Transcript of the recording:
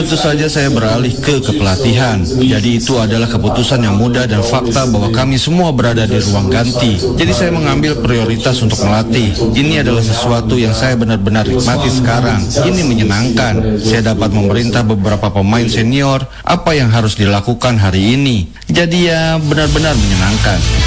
Tentu saja saya beralih ke kepelatihan. Jadi itu adalah keputusan yang mudah dan fakta bahwa kami semua berada di ruang ganti. Jadi saya mengambil prioritas untuk melatih. Ini adalah sesuatu yang saya benar-benar nikmati sekarang. Ini menyenangkan. Saya dapat memerintah beberapa pemain senior apa yang harus dilakukan hari ini. Jadi ya benar-benar menyenangkan.